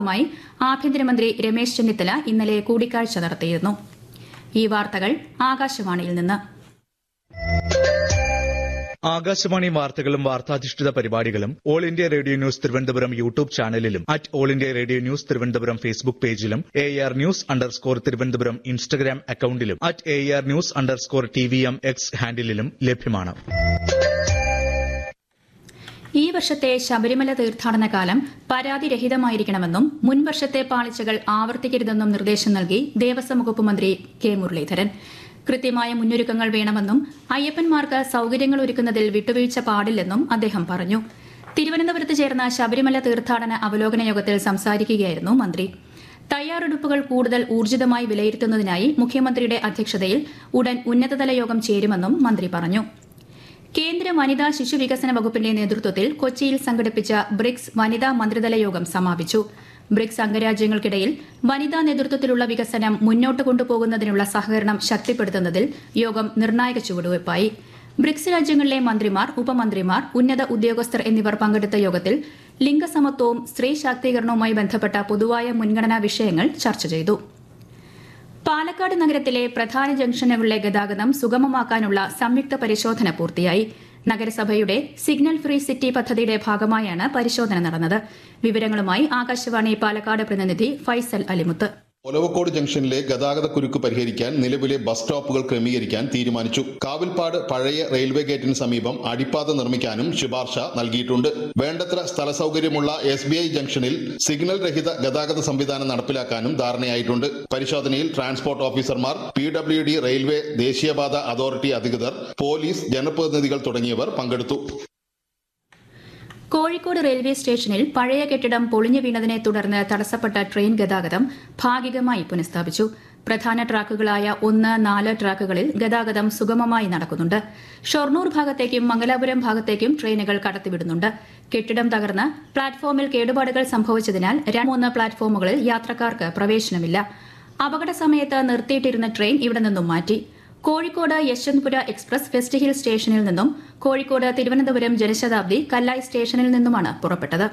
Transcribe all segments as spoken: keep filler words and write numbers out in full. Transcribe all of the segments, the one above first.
മായി ആഭ്യന്തരമന്ത്രി രമേശ് ചെന്നിത്തല ഇന്നലെ കൂടിക്കാഴ്ച നടത്തിയിരുന്നു. ഈ വാർത്തകൾ ആകാശവാണിയിൽ നിന്ന്. ആകാശവാണി വാർത്തകളും വാർത്താധിഷ്ഠിത പരിപാടികളും all India radio news Thiruvananthapuram YouTube ചാനലിലും at all India radio news Thiruvananthapuram Facebook പേജിലും A R news underscore Thiruvananthapuram Instagram അക്കൌണ്ടിലും at A R news underscore T V M X ഹാൻഡിലും ലഭ്യമാണ്. ഈ വർഷത്തെ ശബരിമല തീർത്ഥാടന കാലം പരാതിരഹിതമായിരിക്കണമെന്നും മുൻ വർഷത്തെ പാളിച്ചകൾ ആവർത്തിക്കരുതെന്നും നിർദ്ദേശം നൽകി ദേവസ്വം വകുപ്പ് മന്ത്രി കെ മുരളീധരൻ. കൃത്യമായ മുന്നൊരുക്കങ്ങൾ വേണമെന്നും അയ്യപ്പന്മാർക്ക് സൌകര്യങ്ങൾ ഒരുക്കുന്നതിൽ വിട്ടുവീഴ്ച പാടില്ലെന്നും അദ്ദേഹം പറഞ്ഞു. തിരുവനന്തപുരത്ത് ചേർന്ന ശബരിമല തീർത്ഥാടന അവലോകന യോഗത്തിൽ സംസാരിക്കുകയായിരുന്നു മന്ത്രി. തയ്യാറെടുപ്പുകൾ കൂടുതൽ ഊർജിതമായി വിലയിരുത്തുന്നതിനായി മുഖ്യമന്ത്രിയുടെ അധ്യക്ഷതയിൽ ഉടൻ ഉന്നതതല യോഗം ചേരുമെന്നും മന്ത്രി പറഞ്ഞു. കേന്ദ്ര വനിതാ ശിശു വികസന വകുപ്പിന്റെ നേതൃത്വത്തിൽ കൊച്ചിയിൽ സംഘടിപ്പിച്ച ബ്രിക്സ് വനിതാ മന്ത്രിതല യോഗം സമാപിച്ചു. ബ്രിക്സ് അംഗരാജ്യങ്ങൾക്കിടയിൽ വനിതാ നേതൃത്വത്തിലുള്ള വികസനം മുന്നോട്ട് കൊണ്ടുപോകുന്നതിനുള്ള സഹകരണം ശക്തിപ്പെടുത്തുന്നതിൽ യോഗം നിർണായക ചുവടുവയ്പായി. ബ്രിക്സ് രാജ്യങ്ങളിലെ മന്ത്രിമാർ, ഉപമന്ത്രിമാർ, ഉന്നത ഉദ്യോഗസ്ഥർ എന്നിവർ പങ്കെടുത്ത യോഗത്തിൽ ലിംഗസമത്വവും സ്ത്രീ ശാക്തീകരണവുമായി ബന്ധപ്പെട്ട പൊതുവായ മുൻഗണനാ വിഷയങ്ങൾ ചർച്ച ചെയ്തു. പാലക്കാട് നഗരത്തിലെ പ്രധാന ജംഗ്ഷനുകളിലെ ഗതാഗതം സുഗമമാക്കാനുള്ള സംയുക്ത പരിശോധന പൂർത്തിയായി. നഗരസഭയുടെ സിഗ്നൽ ഫ്രീ സിറ്റി പദ്ധതിയുടെ ഭാഗമായാണ് പരിശോധന നടന്നത്. വിവരങ്ങളുമായി ആകാശവാണി പാലക്കാട് പ്രതിനിധി ഫൈസൽ അലിമുത്ത്. ഒലവക്കോട് ജംഗ്ഷനിലെ ഗതാഗത കുരുക്ക് പരിഹരിക്കാൻ നിലവിലെ ബസ് സ്റ്റോപ്പുകൾ ക്രമീകരിക്കാൻ തീരുമാനിച്ചു. കാവിൽപ്പാട് പഴയ റെയിൽവേ ഗേറ്റിന് സമീപം അടിപ്പാത നിർമ്മിക്കാനും ശുപാർശ നൽകിയിട്ടുണ്ട്. വേണ്ടത്ര സ്ഥല സൗകര്യമുള്ള എസ് ബി ഐ ജംഗ്ഷനിൽ സിഗ്നൽ രഹിത ഗതാഗത സംവിധാനം നടപ്പിലാക്കാനും ധാരണയായിട്ടുണ്ട്. പരിശോധനയിൽ ട്രാൻസ്പോർട്ട് ഓഫീസർമാർ, പി ഡബ്ല്യു ഡി, റെയിൽവേ, ദേശീയപാത അതോറിറ്റി അധികൃതർ, പോലീസ്, ജനപ്രതിനിധികൾ തുടങ്ങിയവർ പങ്കെടുത്തു. കോഴിക്കോട് റെയിൽവേ സ്റ്റേഷനിൽ പഴയ കെട്ടിടം പൊളിഞ്ഞു വീണതിനെ തുടർന്ന് തടസ്സപ്പെട്ട ട്രെയിൻ ഗതാഗതം ഭാഗികമായി പുനഃസ്ഥാപിച്ചു. പ്രധാന ട്രാക്കുകളായ ഒന്ന്, നാല് ട്രാക്കുകളിൽ ഗതാഗതം സുഗമമായി നടക്കുന്നുണ്ട്. ഷൊർണൂർ ഭാഗത്തേക്കും മംഗലാപുരം ഭാഗത്തേക്കും ട്രെയിനുകൾ കടത്തിവിടുന്നുണ്ട്. കെട്ടിടം തകർന്ന് പ്ലാറ്റ്ഫോമിൽ കേടുപാടുകൾ സംഭവിച്ചതിനാൽ മൂന്ന് പ്ലാറ്റ്ഫോമുകളിൽ യാത്രക്കാർക്ക് പ്രവേശനമില്ല. അപകട സമയത്ത് നിർത്തിയിട്ടിരുന്ന ട്രെയിൻ ഇവിടെ നിന്നും മാറ്റി. Kozhikode Yesvantpur express west hill സ്റ്റേഷനിൽ നിന്നും കോഴിക്കോട് തിരുവനന്തപുരം ജനശതാബ്ദി കല്ലായി സ്റ്റേഷനിൽ നിന്നുമാണ് പുറപ്പെട്ടത്.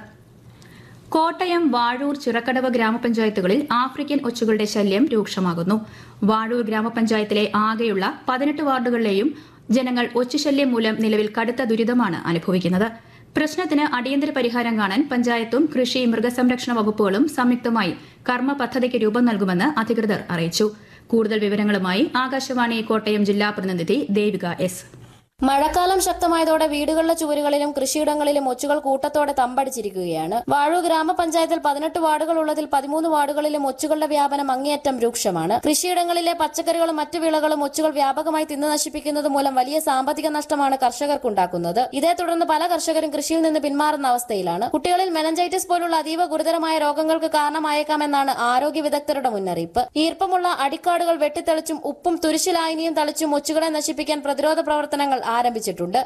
കോട്ടയം, വാഴൂർ, ചിറക്കടവ് ഗ്രാമപഞ്ചായത്തുകളിൽ ആഫ്രിക്കൻ ഒച്ചുകളുടെ ശല്യം രൂക്ഷമാകുന്നു. വാഴൂർ ഗ്രാമപഞ്ചായത്തിലെ ആകെയുള്ള പതിനെട്ട് വാർഡുകളിലെയും ജനങ്ങൾ ഒച്ചുശല്യം മൂലം നിലവിൽ കടുത്ത ദുരിതമാണ് അനുഭവിക്കുന്നത്. പ്രശ്നത്തിന് അടിയന്തര പരിഹാരം കാണാൻ പഞ്ചായത്തും കൃഷി മൃഗസംരക്ഷണ വകുപ്പുകളും സംയുക്തമായി കർമ്മ പദ്ധതിക്ക് രൂപം നൽകുമെന്ന് അധികൃതർ അറിയിച്ചു. കൂടുതൽ വിവരങ്ങളുമായി ആകാശവാണി കോട്ടയം ജില്ലാ പ്രതിനിധി ദേവിക എസ്. മഴക്കാലം ശക്തമായതോടെ വീടുകളിലെ ചുവരുകളിലും കൃഷിയിടങ്ങളിലും ഒച്ചുകൾ കൂട്ടത്തോടെ തമ്പടിച്ചിരിക്കുകയാണ്. വാഴൂർ ഗ്രാമപഞ്ചായത്തിൽ പതിനെട്ട് വാർഡുകൾ ഉള്ളതിൽ പതിമൂന്ന് വാർഡുകളിലും ഒച്ചുകളുടെ വ്യാപനം അങ്ങേയറ്റം രൂക്ഷമാണ്. കൃഷിയിടങ്ങളിലെ പച്ചക്കറികളും മറ്റു വിളകളും ഒച്ചുകൾ വ്യാപകമായി തിന്നു നശിപ്പിക്കുന്നത് മൂലം വലിയ സാമ്പത്തിക നഷ്ടമാണ് കർഷകർക്കുണ്ടാക്കുന്നത്. ഇതേ തുടർന്ന് പല കർഷകരും കൃഷിയിൽ നിന്ന് പിന്മാറുന്ന അവസ്ഥയിലാണ്. കുട്ടികളിൽ മെനഞ്ചൈറ്റിസ് പോലുള്ള അതീവ ഗുരുതരമായ രോഗങ്ങൾക്ക് കാരണമായേക്കാമെന്നാണ് ആരോഗ്യ വിദഗ്ധരുടെ മുന്നറിയിപ്പ്. ഈർപ്പമുള്ള അടിക്കാടുകൾ വെട്ടിത്തെളിച്ചും ഉപ്പും തുരിശിലായനിയും തളിച്ചും ഒച്ചുകളെ നശിപ്പിക്കാൻ പ്രതിരോധ പ്രവർത്തനങ്ങൾ ആരംഭിച്ചിട്ടുണ്ട്.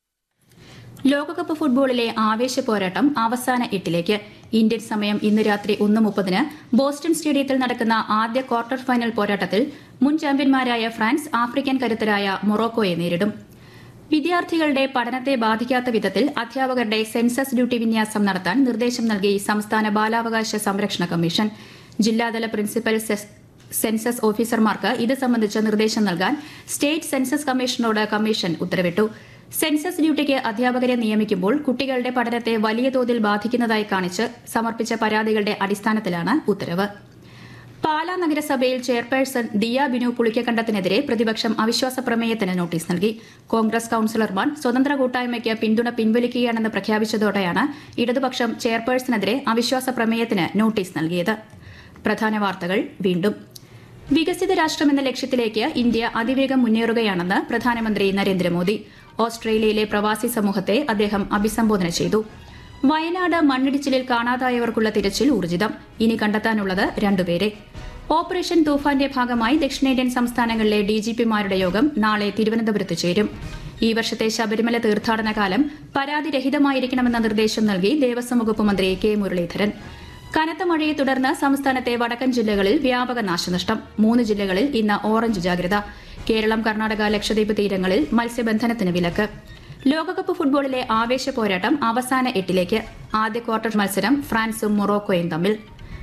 ലോകകപ്പ് ഫുട്ബോളിലെ ആവേശ പോരാട്ടം അവസാന എട്ടിലേക്ക്. ഇന്ത്യൻ സമയം ഇന്ന് രാത്രി ഒന്ന് മുപ്പതിന് ബോസ്റ്റൺ സ്റ്റേഡിയത്തിൽ നടക്കുന്ന ആദ്യ ക്വാർട്ടർ ഫൈനൽ പോരാട്ടത്തിൽ മുൻ ചാമ്പ്യന്മാരായ ഫ്രാൻസ് ആഫ്രിക്കൻ കരുത്തരായ മൊറോക്കോയെ നേരിടും. വിദ്യാർത്ഥികളുടെ പഠനത്തെ ബാധിക്കാത്ത വിധത്തിൽ അധ്യാപകരുടെ സെൻസസ് ഡ്യൂട്ടി വിന്യാസം നടത്താൻ നിർദ്ദേശം നൽകി സംസ്ഥാന ബാലാവകാശ സംരക്ഷണ കമ്മീഷൻ. ജില്ലാതല പ്രിൻസിപ്പൽ സെൻസസ് ഓഫീസർമാർക്ക് ഇത് സംബന്ധിച്ച നിർദ്ദേശം നൽകാൻ സ്റ്റേറ്റ് സെൻസസ് കമ്മീഷനോട് കമ്മീഷൻ ഉത്തരവിട്ടു. സെൻസസ് ഡ്യൂട്ടിക്ക് അധ്യാപകരെ നിയമിക്കുമ്പോൾ കുട്ടികളുടെ പഠനത്തെ വലിയ തോതിൽ ബാധിക്കുന്നതായി കാണിച്ച് സമർപ്പിച്ച പരാതികളുടെ അടിസ്ഥാനത്തിലാണ് ഉത്തരവ്. പാലാ നഗരസഭയിൽ ചെയർപേഴ്സൺ ദിയ ബിനു പുളിക്കക്കണ്ടത്തിനെതിരെ പ്രതിപക്ഷം അവിശ്വാസ പ്രമേയത്തിന് നോട്ടീസ് നൽകി. കോൺഗ്രസ് കൌൺസിലർമാർ സ്വതന്ത്ര കൂട്ടായ്മയ്ക്ക് പിന്തുണ പിൻവലിക്കുകയാണെന്ന് പ്രഖ്യാപിച്ചതോടെയാണ് ഇടതുപക്ഷം ചെയർപേഴ്സണെതിരെ അവിശ്വാസ പ്രമേയത്തിന് നോട്ടീസ് നൽകിയത്. പ്രധാന വാർത്തകൾ വീണ്ടും. വികസിത രാഷ്ട്രമെന്ന ലക്ഷ്യത്തിലേക്ക് ഇന്ത്യ അതിവേഗം മുന്നേറുകയാണെന്ന് പ്രധാനമന്ത്രി നരേന്ദ്രമോദി. ഓസ്ട്രേലിയയിലെ പ്രവാസി സമൂഹത്തെ അദ്ദേഹം അഭിസംബോധന ചെയ്തു. വയനാട് മണ്ണിടിച്ചിലിൽ കാണാതായവർക്കുള്ള തിരച്ചിൽ ഊർജിതം. ഇനി കണ്ടെത്താനുള്ളത് രണ്ടുപേരെ. ഓപ്പറേഷൻ തൂഫാന്റെ ഭാഗമായി ദക്ഷിണേന്ത്യൻ സംസ്ഥാനങ്ങളിലെ ഡിജിപിമാരുടെ യോഗം നാളെ തിരുവനന്തപുരത്ത് ചേരും. ഈ വർഷത്തെ ശബരിമല തീർത്ഥാടന കാലം പരാതിരഹിതമായിരിക്കണമെന്ന നിർദ്ദേശം നൽകി ദേവസ്വം വകുപ്പ് മന്ത്രി കെ മുരളീധരൻ. കനത്ത മഴയെ തുടർന്ന് സംസ്ഥാനത്തെ വടക്കൻ ജില്ലകളിൽ വ്യാപക നാശനഷ്ടം. മൂന്ന് ജില്ലകളിൽ ഇന്ന് ഓറഞ്ച് ജാഗ്രത. കേരളം, കർണാടക, ലക്ഷദ്വീപ് തീരങ്ങളിൽ മത്സ്യബന്ധനത്തിന് വിലക്ക്. ലോകകപ്പ് ഫുട്ബോളിലെ ആവേശ പോരാട്ടം അവസാന എട്ടിലേക്ക്. ആദ്യ ക്വാർട്ടർ മത്സരം ഫ്രാൻസും മൊറോക്കോയും തമ്മിൽ.